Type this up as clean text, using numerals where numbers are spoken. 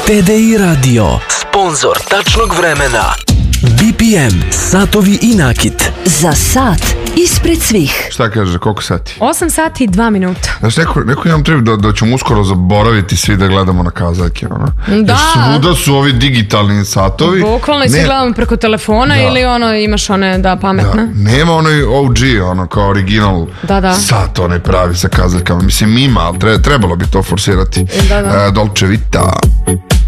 TDI Radio, sponsor tačnog vremena. BPM, satovi i nakit. Za sat ispred svih. Šta kaže, koliko sati? 8 sati i 2 minuta. Znaš, neko imam trip da ćemo uskoro zaboraviti svi da gledamo na kazaljke, ono. Da. Svuda su ovi digitalni satovi. Bukvalno svi gledamo preko telefona ili imaš one pametne. Nema onaj OG, kao original sat, onaj pravi sa kazaljkama. Mislim, ima, ali trebalo bi to forsirati. Da. Dolce Vita.